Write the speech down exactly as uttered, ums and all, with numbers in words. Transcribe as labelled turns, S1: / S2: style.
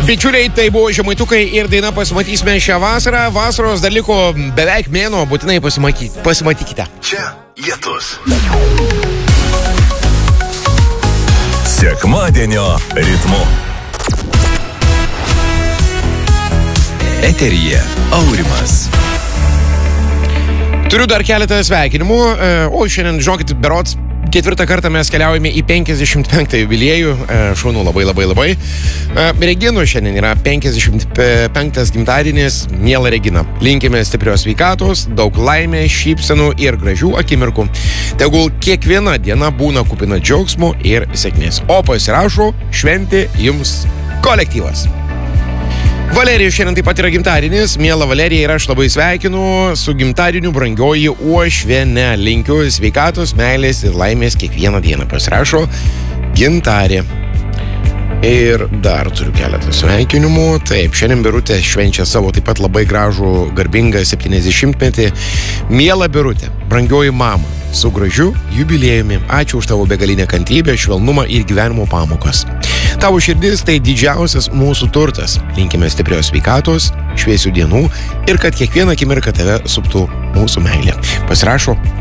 S1: Bičiuliai, tai buvo Žemaitukai ir daina pasimatysime šią vasarą. Vasaros dar liko beveik mėnuo, būtinai pasimaty, pasimatykite.
S2: Čia Lietus.
S3: Sekmadienio ritmu. Eteryje Aurimas.
S1: Turiu dar keletą sveikinimų. O šiandien, žinokit, berods ketvirtą kartą mes keliaujame į penkiasdešimt penktą jubiliejų. Šaunu labai labai labai. Reginų šiandien yra penkiasdešimt penktas gimtadienis. Miela Regina, linkime stiprios sveikatos, daug laimės, šypsenų ir gražių akimirkų. Tegul kiekviena diena būna kupina džiaugsmo ir sėkmės. O pasirašo šventė jums kolektyvas. Valerijos šiandien taip pat yra gimtadienis. Miela Valerija, ir aš labai sveikinu su gimtadieniu, brangioji uošviene. Linkiu sveikatos, meilės ir laimės kiekvieną dieną. Pasirašo Gintarė. Ir dar turiu keletą sveikinimų. Taip, šiandien Birutė švenčia savo taip pat labai gražų, garbingą septyniasdešimtmetį. Miela Birutė, brangioji mama, su gražiu jubiliejumi. Ačiū už tavo begalinę kantrybę, švelnumą ir gyvenimo pamokas. Tavo širdis tai didžiausias mūsų turtas. Linkime stiprios sveikatos, šviesių dienų ir kad kiekvieną akimirką tave suptų mūsų meilė. Pasirašo